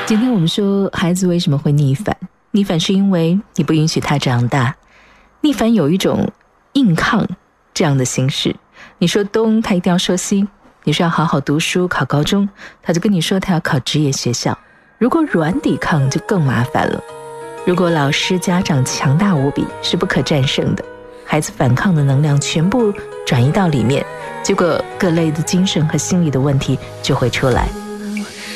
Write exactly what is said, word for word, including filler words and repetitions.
今天我们说孩子为什么会逆反，逆反是因为你不允许他长大，逆反有一种硬抗这样的形式，你说东他一定要说西，你说要好好读书考高中，他就跟你说他要考职业学校。如果软抵抗就更麻烦了，如果老师家长强大无比是不可战胜的，孩子反抗的能量全部转移到里面，结果各类的精神和心理的问题就会出来。